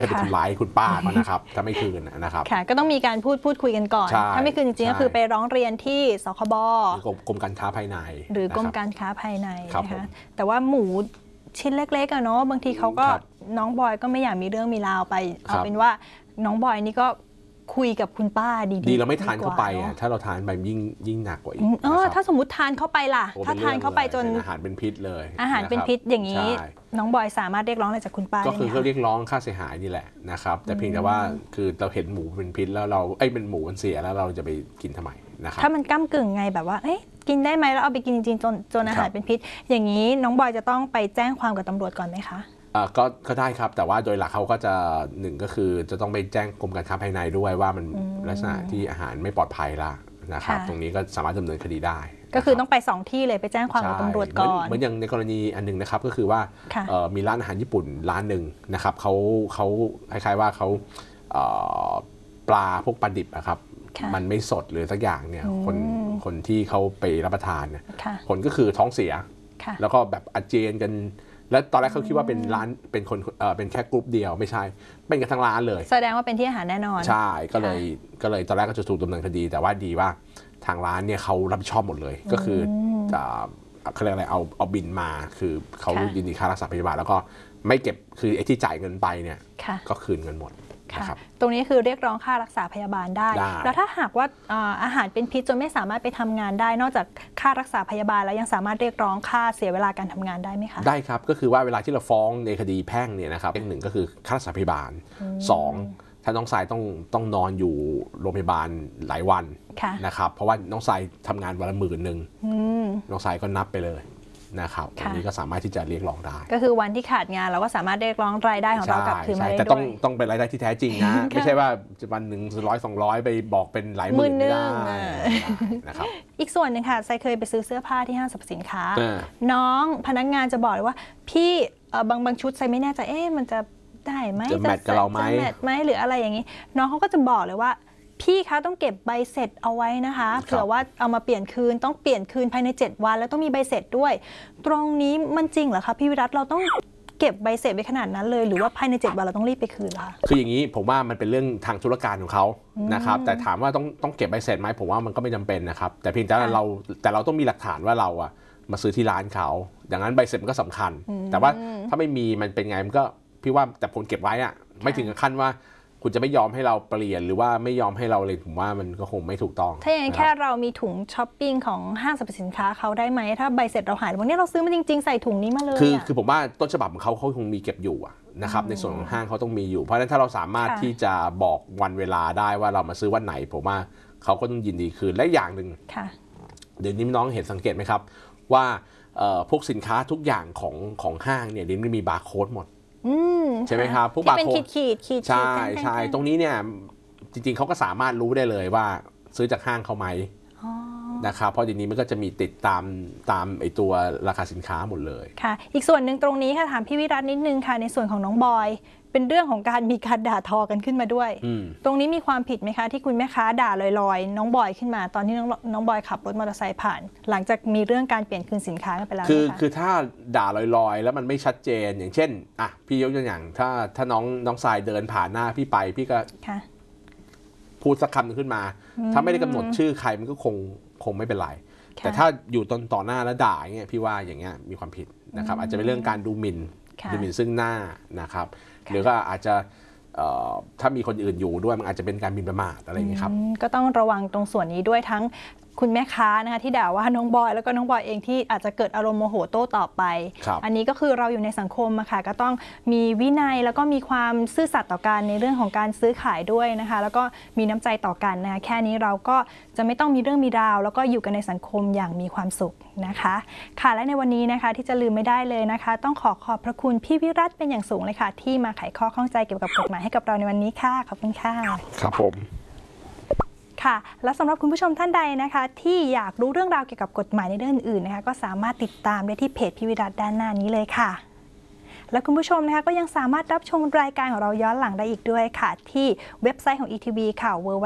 ไปทำร้ายคุณป้าก็นะครับถ้าไม่คืนนะครับค่ะก็ต้องมีการพูดคุยกันก่อนถ้าไม่คืนจริงๆก็คือไปร้องเรียนที่สคบกรมการค้าภายในหรือกรมการค้าภายในนะคะแต่ว่าหมูชิ้นเล็กๆอะเนาะบางทีเขาก็น้องบอยก็ไม่อยากมีเรื่องมีราวไปเอาเป็นว่าน้องบอยนี่ก็คุยกับคุณป้าดีเราไม่ทานเข้าไปอ่ะถ้าเราทานไปยิ่งหนักกว่าอีกถ้าสมมติทานเข้าไปล่ะถ้าทานเข้าไปจนอาหารเป็นพิษเลยอาหารเป็นพิษอย่างนี้น้องบอยสามารถเรียกร้องอะไรจากคุณป้าก็คือเรียกร้องค่าเสียหายนี่แหละนะครับแต่เพียงแต่ว่าคือเราเห็นหมูเป็นพิษแล้วเราเป็นหมูมันเสียแล้วเราจะไปกินทำไมนะครับถ้ามันก้ำกึ่งไงแบบว่ากินได้ไหมแล้วเอาไปกินจริงๆจนอาหารเป็นพิษอย่างนี้น้องบอยจะต้องไปแจ้งความกับตำรวจก่อนไหมคะก็ได้ครับแต่ว่าโดยหลักเขาก็จะหนึ่งก็คือจะต้องไปแจ้งกรมการค้าภายในด้วยว่ามันลักษณะที่อาหารไม่ปลอดภัยละนะครับตรงนี้ก็สามารถดำเนินคดีได้ก็คือต้องไป2ที่เลยไปแจ้งความกับตำรวจก่อนเหมือนอย่างในกรณีอันหนึ่งนะครับก็คือว่ามีร้านอาหารญี่ปุ่นร้านหนึ่งนะครับเขาคล้ายๆว่าเขาปลาพวกปลาดิบนะครับมันไม่สดหรือสักอย่างเนี่ยคนที่เขาไปรับประทานเนี่ยผลก็คือท้องเสียแล้วก็แบบอาเจียนกันแล้วตอนแรกเขาคิดว่าเป็นร้านเป็นแค่กลุ่มเดียวไม่ใช่เป็นกันทั้งร้านเลยแสดงว่าเป็นที่อาหารแน่นอนใช่ก็เลยตอนแรกก็จะถูกดำเนินคดีแต่ว่าดีว่าทางร้านเนี่ยเขารับผิดชอบหมดเลยก็คือเขาเรียกอะไรเอาบินมาคือเขายินดีค่ารักษาพยาบาลแล้วก็ไม่เก็บคือไอ้ที่จ่ายเงินไปเนี่ยก็คืนเงินหมดตรงนี้คือเรียกร้องค่ารักษาพยาบาลได้แล้วถ้าหากว่าอาหารเป็นพิษจนไม่สามารถไปทำงานได้นอกจากค่ารักษาพยาบาลแล้วยังสามารถเรียกร้องค่าเสียเวลาการทำงานได้ไหมคะได้ครับก็คือว่าเวลาที่เราฟ้องในคดีแพ่งเนี่ยนะครับหนึ่งก็คือค่ารักษาพยาบาล2ถ้าน้องทรายต้องนอนอยู่โรงพยาบาลหลายวันนะครับเพราะว่าน้องทรายทำงานวันละ10,000น้องทรายก็นับไปเลยนะครับตรงนี้ก็สามารถที่จะเรียกร้องได้ก็คือวันที่ขาดงานเราก็สามารถเรียกร้องรายได้ของเรากลับคืนมาได้ด้วยแต่ต้องเป็นรายได้ที่แท้จริงนะไม่ใช่ว่าวันหนึ่ง100-200ไปบอกเป็นหลายหมื่นไม่ได้นะครับอีกส่วนหนึ่งค่ะไซเคยไปซื้อเสื้อผ้าที่ห้างสรรพสินค้าน้องพนักงานจะบอกเลยว่าพี่บางชุดไซไม่แน่ใจมันจะได้ไหมจะแมทกับเราไหมหรืออะไรอย่างนี้น้องเขาก็จะบอกเลยว่าพี่คะต้องเก็บใบเสร็จเอาไว้นะคะเผื่อว่าเอามาเปลี่ยนคืนต้องเปลี่ยนคืนภายใน7 วันแล้วต้องมีใบเสร็จด้วยตรงนี้มันจริงเหรอคะพี่วิรัตเราต้องเก็บใบเสร็จไว้ขนาดนั้นเลยหรือว่าภายใน7 วันเราต้องรีบไปคืนล่ะคืออย่างนี้ผมว่ามันเป็นเรื่องทางธุรการของเขานะครับแต่ถามว่าต้องเก็บใบเสร็จไหมผมว่ามันก็ไม่จำเป็นนะครับแต่เพียงแต่เราต้องมีหลักฐานว่าเราอะมาซื้อที่ร้านเขาดังนั้นใบเสร็จมันก็สำคัญแต่ว่าถ้าไม่มีมันเป็นไงมันก็พี่ว่าแต่ผมเก็บไว้อะไม่ถึงขั้นว่าคุณจะไม่ยอมให้เราเปลี่ยนหรือว่าไม่ยอมให้เราเลยผมว่ามันก็คงไม่ถูกต้องถ้าอย่างแค่เรามีถุงช้อปปิ้งของห้างสรรพสินค้าเขาได้ไหมถ้าใบเสร็จเราหายวันนี้เราซื้อมาจริงๆใส่ถุงนี้มาเลยคือผมว่าต้นฉบับของเขาคงมีเก็บอยู่นะครับในส่วนของห้างเขาต้องมีอยู่เพราะฉะนั้นถ้าเราสามารถที่จะบอกวันเวลาได้ว่าเรามาซื้อวันไหนผมว่าเขาก็ต้องยินดีคืนและอย่างหนึ่งเดี๋ยวนี้น้องเห็นสังเกตไหมครับว่าพวกสินค้าทุกอย่างของห้างเนี่ยเดี๋ยวนี้มีบาร์โค้ดหมดใช่ไหมครับพวกบาร์โค้ดขีดใช่ตรงนี้เนี่ยจริงๆเขาก็สามารถรู้ได้เลยว่าซื้อจากห้างเขาไหมนะครับเพราะทีนี้มันก็จะมีติดตามไอตัวราคาสินค้าหมดเลยค่ะอีกส่วนหนึ่งตรงนี้ค่ะถามพี่วิรัตนิดนึงค่ะในส่วนของน้องบอยเป็นเรื่องของการมีการด่าทอกันขึ้นมาด้วยตรงนี้มีความผิดไหมคะที่คุณแม่ค้าด่าลอยๆน้องบอยขึ้นมาตอนที่น้องบอยขับรถมอเตอร์ไซค์ผ่านหลังจากมีเรื่องการเปลี่ยนคืนสินค้ากันไปแล้วคือถ้าด่าลอยๆแล้วมันไม่ชัดเจนอย่างเช่นพี่ยกตัวอย่างถ้าน้องทรายเดินผ่านหน้าพี่ไปพี่ก็พูดสักคำนึงขึ้นมาถ้าไม่ได้กำหนดชื่อใครมันก็คงไม่เป็นไรแต่ถ้าอยู่ต่อหน้าแล้วด่าอย่างเงี้ยพี่ว่าอย่างเงี้ยมีความผิดนะครับอาจจะเป็นเรื่องการดูหมิ่นซึ่งหน้านะครับหรือก็อาจจะถ้ามีคนอื่นอยู่ด้วยมันอาจจะเป็นการหมิ่นประมาทอะไรอย่างเงี้ยครับก็ต้องระวังตรงส่วนนี้ด้วยทั้งคุณแม่ค้านะคะที่ด่าว่าน้องบอยแล้วก็น้องบอยเองที่อาจจะเกิดอารมณ์โมโหโต้ตอบไปอันนี้ก็คือเราอยู่ในสังคมอะค่ะก็ต้องมีวินัยแล้วก็มีความซื่อสัตย์ต่อกันในเรื่องของการซื้อขายด้วยนะคะแล้วก็มีน้ำใจต่อกันนะคะแค่นี้เราก็จะไม่ต้องมีเรื่องมีราวแล้วก็อยู่กันในสังคมอย่างมีความสุขนะคะค่ะและในวันนี้นะคะที่จะลืมไม่ได้เลยนะคะต้องขอบพระคุณพี่วิรัตเป็นอย่างสูงเลยค่ะที่มาไขข้อข้องใจเกี่ยวกับกฎหมายให้กับเราในวันนี้ค่ะขอบคุณค่ะครับผมค่ะและสำหรับคุณผู้ชมท่านใดนะคะที่อยากรู้เรื่องราวเกี่ยวกับกฎหมายในเรื่องอื่นนะคะก็สามารถติดตามได้ที่เพจพี่วิรัตด้านหน้านี้เลยค่ะและคุณผู้ชมนะคะก็ยังสามารถรับชมรายการของเราย้อนหลังได้อีกด้วยค่ะที่เว็บไซต์ของ ETV ค่ะ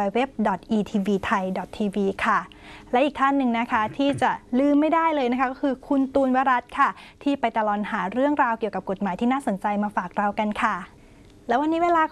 www.etvthai.tv ค่ะและอีกท่านหนึ่งนะคะที่จะลืมไม่ได้เลยนะคะก็คือคุณตูนวรัตน์ค่ะที่ไปตะลอนหาเรื่องราวเกี่ยวกับกฎหมายที่น่าสนใจมาฝากเรากันค่ะแล้ววันนี้เวลา